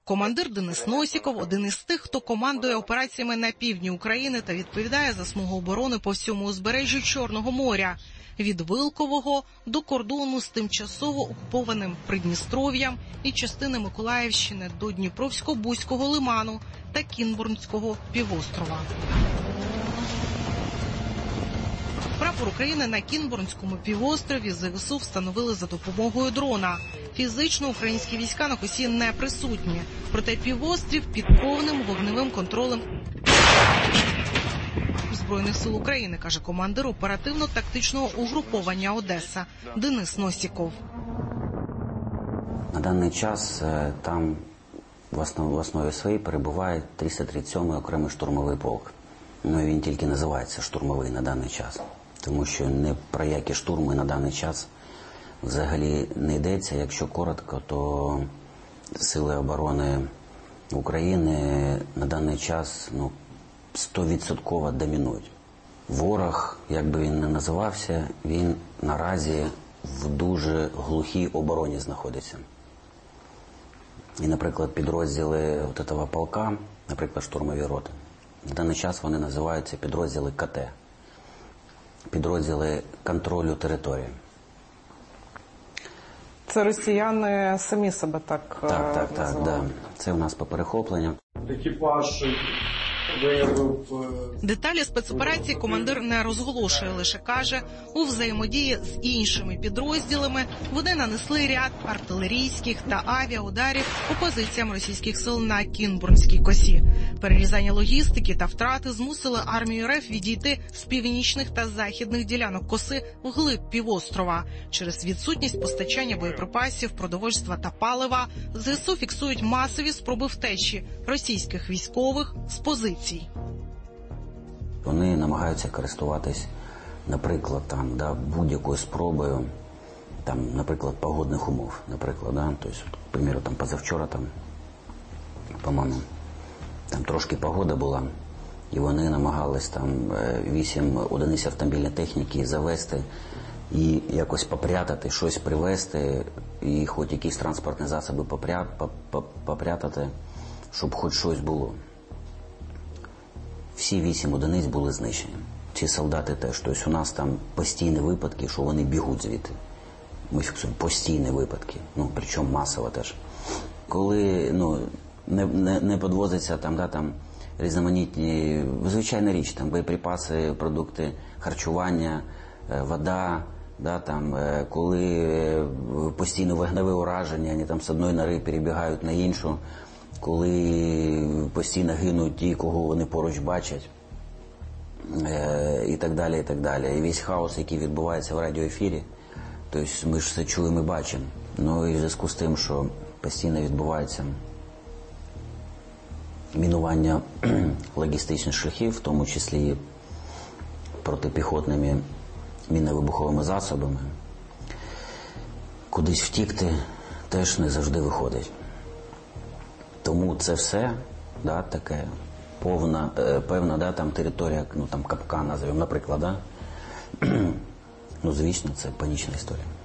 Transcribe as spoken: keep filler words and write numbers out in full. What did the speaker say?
Командир Денис Носіков – один із тих, хто командує операціями на півдні України та відповідає за смугу оборони по всьому узбережжю Чорного моря. Від Вилкового до кордону з тимчасово окупованим Придністров'ям і частини Миколаївщини до Дніпровсько-Бузького лиману та Кінбурнського півострова. Прапор України на Кінбурнському півострові ЗСУ встановили за допомогою дрона. Фізично українські війська на косі не присутні, проте півострів під повним вогневим контролем Збройних сил України, каже командир оперативно-тактичного угруповання «Одеса» Денис Носіков. На даний час там в основі, в основі своїй перебуває триста тридцять сьомий окремий штурмовий полк. Ну, він тільки називається штурмовий на даний час, тому що не про які штурми на даний час взагалі не йдеться. Якщо коротко, то Сили оборони України на даний час ну, сто відсотків домінують. Ворог, як би він не називався, він наразі в дуже глухій обороні знаходиться. І, наприклад, підрозділи от цього полка, наприклад, штурмові роти, в даний час вони називаються підрозділи КТ, підрозділи контролю території. Це росіяни самі себе так Так, так, так, да. Це у нас по перехопленню. Екіпаж виявив... Деталі спецоперації командир не розголошує, лише каже, у взаємодії з іншими підрозділами вони нанесли ряд артилерійських та авіаударів по позиціям російських сил на Кінбурнській косі. Перерізання логістики та втрати змусили армію РФ відійти з північних та західних ділянок коси вглиб півострова. Через відсутність постачання боєприпасів, продовольства та палива ЗСУ фіксують масові спроби втечі російських військових з позицій. Вони намагаються користуватись, наприклад, там, да, будь-якою спробою, там, наприклад, погодних умов. Наприклад, да, тобто, к примеру, там, позавчора, там, по-моєму, там трошки погода була, і вони намагались там вісім одиниць автомобільної техніки завести і якось попрятати, щось привезти, і хоч якісь транспортні засоби попрятати, щоб хоч щось було. Всі вісім одиниць були знищені. Ці солдати теж. Тобто у нас там постійні випадки, що вони бігуть звідти. Ми фіксуємо постійні випадки, ну, причому масово теж. Коли ну, не, не, не підвозиться там, да, там, різноманітні, звичайна річ, там, боєприпаси, продукти харчування, вода, да, там, коли постійно вогневе ураження, вони там з одної нори перебігають на іншу, коли постійно гинуть ті, кого вони поруч бачать, і так далі, і так далі. І весь хаос, який відбувається в радіоефірі, тобто ми ж все чуємо і бачимо. Ну і в зв'язку з тим, що постійно відбувається мінування логістичних шляхів, в тому числі протипіхотними мінно-вибуховими засобами, кудись втікти теж не завжди виходить. Тому це все, да, таке повна, е, певна, да, там територія, ну там капкан називаємо, наприклад, да? Ну, звісно, це панічна історія.